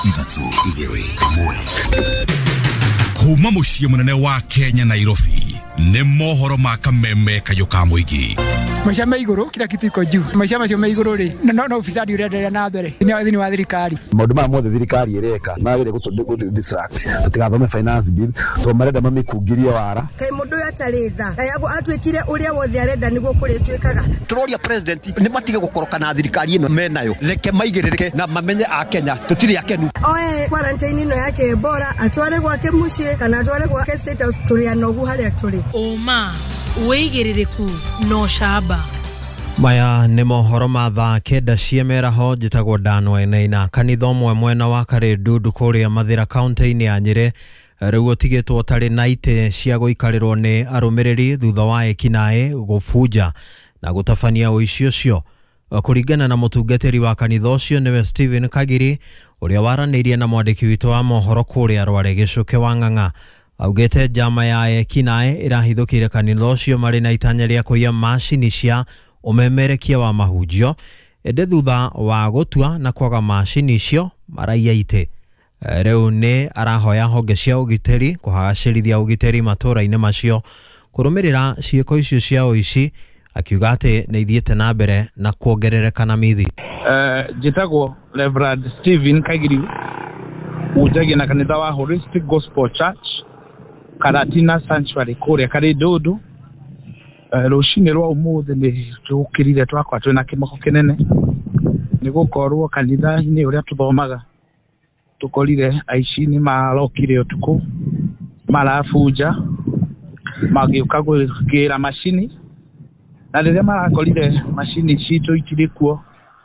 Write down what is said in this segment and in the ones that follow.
Igatsu igere mwe. Kuma mushie munene wa Kenya Nairobi. Ni mohoro makameme kayoka muigi. Maisha maiguru kila kitu iko juu. Maisha maiguru ri. Na ufisadi urendelea na mbere. Ni wa thirikari. Maundu ma mothe thirikari ireka magire distract. Tutigathome finance bill. Twamarenda mamikugiria wara. Kai mundu yataritha. Kai abo atwikire uria wothe arenda niguo kuritwikaga. Turoria president ni matige gukoroka na thirikari ino menayo. Reke maigirike na mamenye a Kenya tutiri akenu. Oe quarantine ino yake bora atware gwake mucie kana atware gwake state house turia nogu haria turi. Oma weigiririku no shaba. Maya nĩ mohoro ma thaa kenda ciemeraho njĩtagwo Danwene na kanitha ũmwe mwena wa Karendu kũrĩa Mathĩra kaunti-inĩ ya Nyĩrĩ rĩu ũtigĩtwo tarĩ na itĩ cia gũikarĩrwo nĩ arũmĩrĩri thutha wa ekinaĩ gũbunja na gũtabania ũici ũcio. Kũringana na mũtungatĩri wa kanitha ũcio nĩwe Stephen Kagiri ũrĩa waranĩirie na mwandĩki witũ wa mohoro kũrĩa Rware Gĩcũke wa Ng'ang'a. Augete jama ya ekinaĩ ĩrahithũkĩire kanitha ũcio marĩ na itanya rĩa kũiya macini cia umemerekia wa mahunjio ende thutha wa gũtua na kwaga macini icio maraiya ite. Rĩu nĩ arahoya honge cia ũgitĩri kũhagacĩrithia ũgitĩri matũra-inĩ macio kũrũmĩrĩra ciĩko icio cia ũici, akiuga atĩ nĩ ithiĩte na mbere na kuongerereka na mithi. Njĩtagwo Reverend Stephen Kagiri ujagia na kanitha wa Holistic Gospel Church Karatina Sanctuary kũrĩa Karendu. Rũcinĩ rwa ũmũthĩ nĩ tũkĩrire twakwa twĩna kĩmoko kĩnene nĩ gũkorwo kanitha-inĩ ũrĩa tũthomaga tũkorire aici nĩ marokire ũtukũ marabunja magĩũka gwĩkĩra macini, na rĩrĩa marakorire macini citũ itirĩ kuo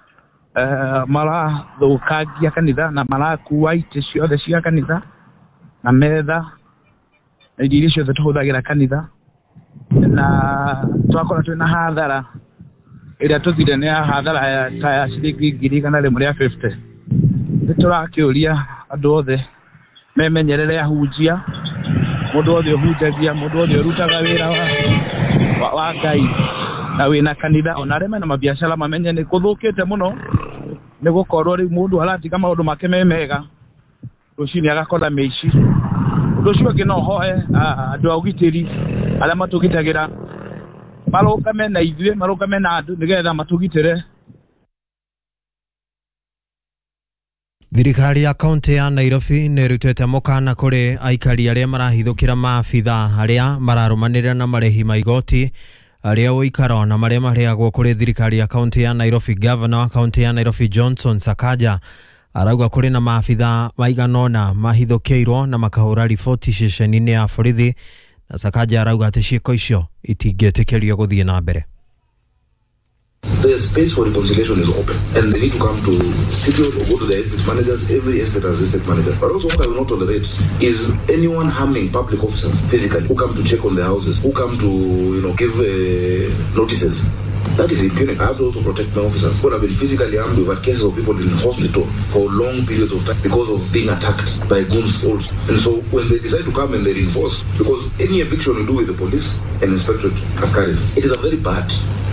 marathũkangia kanitha na marakua itĩ ciothe cia kanitha na metha na irio ciothe tũhũthagĩra kanitha, na twakora twina hathara ĩrĩa tũthire nĩ hathara ya ciringi 150. Nĩtũrakĩũria andũ othe memenyerere ahunjia, mũndũ othe ũhunjagia, mũndũ othe ũrutaga wĩra wa Ngai na wĩna kanitha ona arĩa mena mabiacara mamenye nĩ kũthũkĩte mũno, nĩ gũkorwo rĩu mũndũ aratiga maũndũ make mega rũcinĩ agakora mĩici. Ũndũ ũcio ũngĩ no hoe andũ a ũgitĩri arĩa matũgitagĩra marũgame na ithuĩ, marũgame na andũ nĩgetha matũgitĩre. Thirikari ya kaunti ya Nairobi nĩ ĩrutĩte mũkana kũrĩ aikari arĩa marahithũkĩra maabitha arĩa mararũmanĩrĩra na marĩhi ma igoti arĩa ũikaro na marĩa marĩagwo kũrĩ thirikari ya kaunti ya Nairobi. Governor wa kaunti ya Nairobi Johnson Sakaja arauga kũrĩ na maabitha maiganona mahithũkĩirwo na makahũra riboti ceceni-inĩ ya borithi, na Sakaja arauga atĩ ciĩko icio itingĩtĩkĩrio gũthiĩ na mbere. The space for reconciliation is open, and they need to come to city or go to the estate managers. Every estate has estate manager. But also what I will not tolerate is anyone harming public officers physically, who come to check on their houses, who come to give notices. That is impunity. I have to also protect my officers. People have been physically harmed. We've had cases of people in hospital for long periods of time because of being attacked by goons also. And so when they decide to come and they reinforce, because any eviction we do with the police and inspectorate askaris, it is a very bad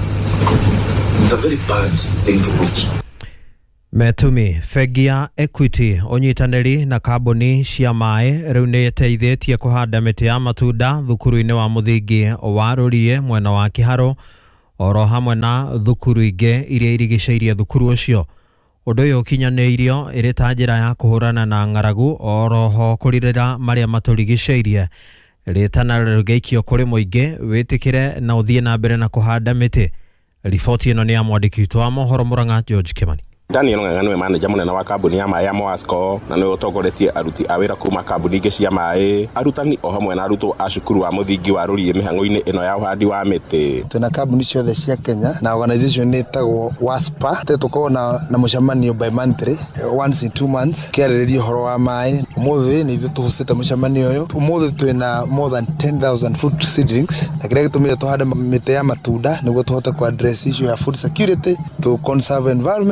thing to watch. Metumi Fegia Equity onyitanĩri na kambuni cia maĩ rĩu nĩ ĩteithĩtie kũhanda mĩtĩ ya matunda thukuru-inĩ wa mũthingi wa Rũrie mwena wa Kĩharũ, oro hamwe na thukuru ingĩ iria irigicĩirie thukuru ũcio. Ũndũ ũyũ ũkinyanĩirio ĩrĩ ta njĩra ya kũhũrana na ng'aragu, oroho kũrirĩra marĩa matũrigicĩirie, rĩtana rĩgeikio kũrĩ mũingĩ wĩtĩkĩre na ũthiĩ na mbere na kũhanda mĩtĩ. Riboti ĩno nĩ ya mwandĩki witũ wa mohoro Murang'a George Kimani. Daniel Ng'ang'a nĩwe manager mũnene wa kambuni ya maĩ ya Moasco na nĩwe ũtongoretie aruti a wĩra kuma kambuni ingĩ cia maĩ, arutani o hamwe na arutwo a cukuru wa mũthingi wa Rũrie mĩhang'o-inĩ ĩno ya ũhandi wa mĩtĩ. Twĩna kambuni ciothe cia Kenya na organization ĩtagwo WASPA, tũkoragwo na mũcemanio by monthly, once in 2 months, kĩarĩrĩria ũhoro wa maĩ. Ũmũthĩ nĩ ithuĩ tũhũthĩte mũcemanio ũyũ. Ũmũthĩ twĩna more than 10,000 food seedlings, na kĩrĩa gĩtũmire tũhande mĩtĩ ya matunda nĩguo tũhote ku address issue ya food security, to conserve environment na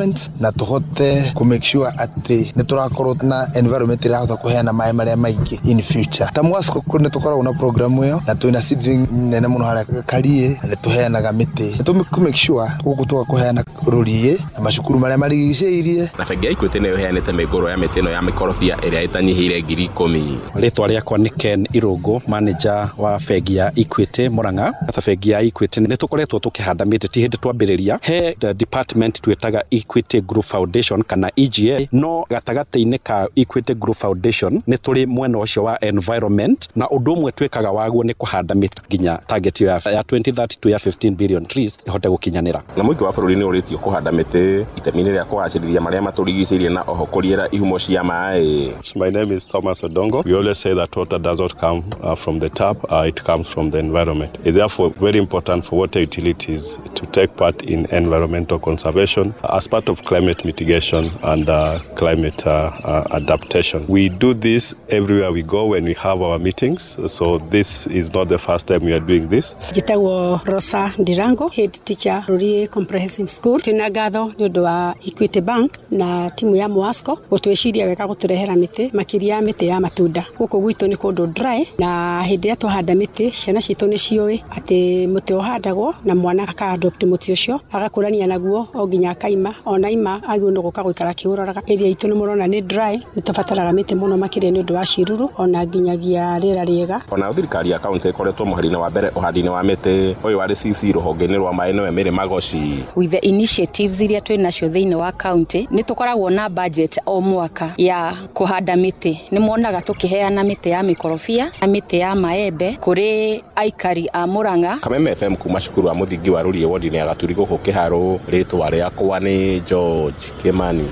na tuhote ku make sure ati ni turakorwo na environment irahota kuheana mai maria maingi in future. Ta Mwasco kune tukoragwo na program iyo na twina seedling nene muno haria karie na tuheanaga miti. Ku make sure guku tugakuheana rurie na macukuru maria marigiceirie. Na bengi ya Equity nayo heanite migoro ya miti ino ya mikorofia iria itanyihire ngiri 10. Ritwa riakwa ni Ken Irungu, manager wa bengi ya Equity Murang'a. Ata bengi ya Equity ni tukoretwo tukihanda miti ti hindi twambiriria he the department twetaga Equity Group Foundation kana EGA, no gatagati-ini ka Equity Group Foundation ni turi mwena ucio wa environment na undu umwe twekaga waguo ni kuhanda miti nginya target ya 2032 ya 15 billion trees ihote gukinyanira. Na muingi wa bururi ni uritio kuhanda miti itemini ria kuhacirithia maria maturigicirie na oho kuriera ihumo cia mai. My name is Thomas Odongo. We always say that water does not come from the tap, it comes from the environment. It's therefore very important for water utilities to take part in environmental conservation as part of climate mitigation and climate adaptation. We do this everywhere we go when we have our meetings, so this is not the first time we are doing this. Jitawo Rosa Ndirango, head teacher Rurie Comprehensive School. Tunagatho ni undu wa Equity Bank na timu ya Mwasco gutwiciria wega guturehera miti makiria miti ya matunda. Guku gwitu ni kundu dry na hindi ya tuhanda miti ciana citu ni cioi ati muti uhandagwo na mwana aka adopt muti ucio agakurania naguo o nginya akaima ona ima agiono guka guikara kiuraga area itu ni murona ni dry ni tubataraga miti muno makiria ni undu wa ciruru ona nginyagia rira riega. Ona thirikari ya county ikoretwo muharine wa mbere uhandi-ini wa miti uyu wa CC ruhonge-ini rwa mai no emire magoci. With the initiatives iria twinacio thiini wa county ni tukoragwo na budget o mwaka ya kuhanda miti. Ni muonaga tukiheana miti ya mikorofia na miti ya maembe kuri aikari a Murang'a. Kameme FM kuma cukuru wa muthingi wa Rurie wodi-ini ya Gaturi guku Kiharo. Ritwa riakwa ni George Kimani.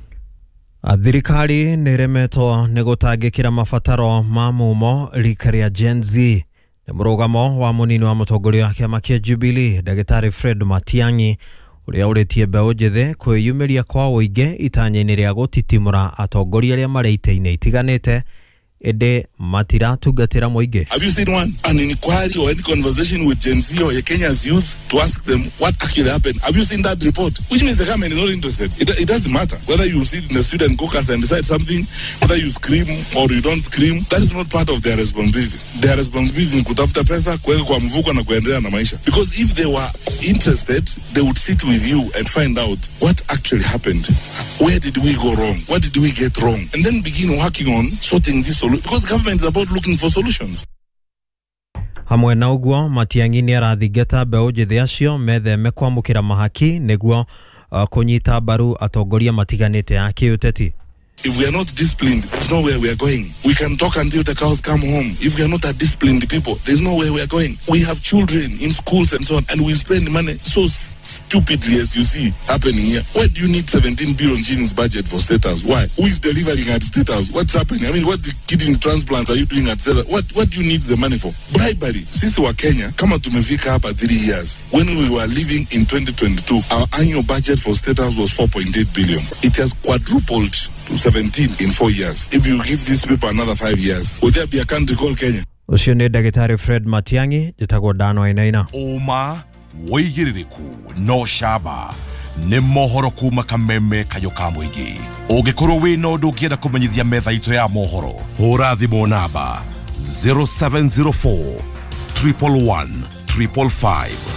Thirikari niremetwo ni gutangikira mabataro ma mumo rika ria Gen Z. Ni murugamo wa munini wa mutongoria wa kiama kia Jubilee Dagitari Fred Matiang'i uria uritie mbeũ njĩthĩ kwĩyumĩria kwa ũingĩ itanya-inĩ rĩa gũtitimũra atongoria arĩa marĩ itĩ-inĩ itiganĩte ende matiratungatĩra mũingĩ. Have you seen an inquiry or any conversation with Gen Z or Kenya's youth to ask them what actually happened? Have you seen that report? Which means the government is not interested. It doesn't matter whether you sit in the student caucus and decide something, whether you scream or you don't scream. That is not part of their responsibility. Their responsibility is kutafuta pesa, kuweka kwa mfuko na kuendelea na maisha. Because if they were interested, they would sit with you and find out what actually happened. Where did we go wrong? What did we get wrong? And then begin working on sorting this solution. Because government is about looking for solutions. Hamwe na uguo Matiang'i ni arathingata mbeũ njĩthĩ acio metheme kwamũkĩra mahaki nĩguo kunyita mbaru atongoria matiganĩte a kĩũteti. If we are not disciplined, there's nowhere we are going. We can talk until the cows come home. If we are not a disciplined people, there's nowhere we are going. We have children in schools and so on, and we spend money so stupidly as you see happening here. Why do you need 17 billion shillings budget for State House? Why? Who is delivering at State House? What's happening? I mean, what kidney transplants are you doing at State House? What do you need the money for? Bribery. Sisi wa Kenya, kama tumefika hapa 3 years. When we were living in 2022, our annual budget for State House was 4.8 billion. It has quadrupled to 17 in 4 years. If you give these people another 5 years, will there be a country called Kenya? Ucio ni Dagitari Fred Matiang'i jitagwo Dano Inaina. Uma woigiririku no shaba ni mohoro kuma Kameme Kayoka Muingi. Ũngĩkorwo wĩna ũndũ ũngĩenda kũmenyithia metha itũ ya mohoro, hũra thimũ namba 0704 111 555.